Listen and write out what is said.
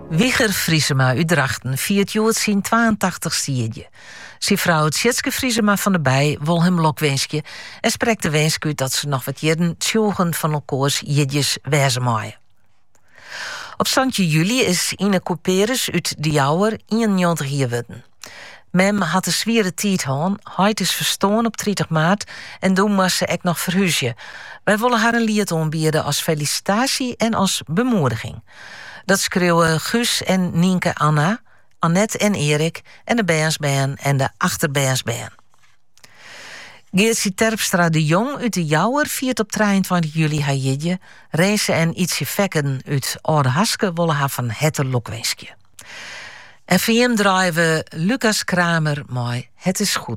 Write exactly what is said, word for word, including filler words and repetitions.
Wieger Friesema uit Drachten viert joet zijn tweeëntachtigste jidje. Zijn vrouw Tjitske Friesema van de Bij wil hem lokwenskje en spreekt de wensk uit dat ze nog wat jaren tjoegen van elkaars jidjes wezen maaien. Op zestien juli is Ine Couperus uit de Jouwer eenennegentig jaar worden. Mem had een zwiere tijd gehad, hij is verstoorn op dertig maart en toen moest ze ook nog verhuizen. Wij willen haar een lied aanbieden als felicitatie en als bemoediging. Dat schreeuwen Guus en Nienke Anna, Annette en Erik en de B S B N en de achter-B S B N. Geertje Terpstra de Jong uit de Jouwer viert op drieëntwintig juli haar jidje. Reese en Ietsje Vekken uit Oude Haske willen haar van hette lokwenskje. En voor hem draaien we Lucas Kramer mooi Het is goed.